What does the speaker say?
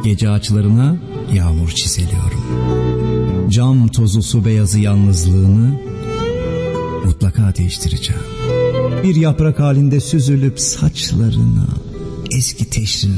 Gece ağaçlarına yağmur çiseliyorum. Cam tozu su beyazı yalnızlığını mutlaka değiştireceğim. Bir yaprak halinde süzülüp saçlarına eski teşriller